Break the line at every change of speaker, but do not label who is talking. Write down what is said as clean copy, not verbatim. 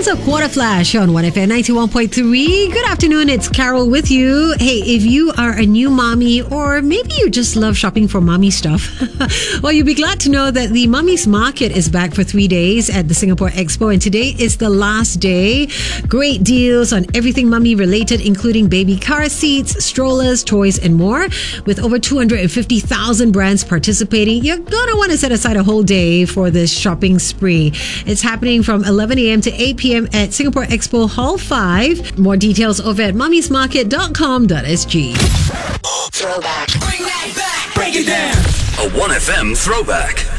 a Quarter Flash on 1FM 91.3. Good afternoon, it's Carol with you. Hey, if you are a new mommy or maybe you just love shopping for mommy stuff, well, you'll be glad to know that the Mummy's Market is back for 3 days at the Singapore Expo, and today is the last day. Great deals on everything mummy related, including baby car seats, strollers, toys, and more. With over 250,000 brands participating, you're gonna want to set aside a whole day for this shopping spree. It's happening from 11 a.m. to 8 p.m. at Singapore Expo Hall 5. More details over at mummysmarket.com.sg.
Throwback. Bring that back. Break it down. A 1FM throwback.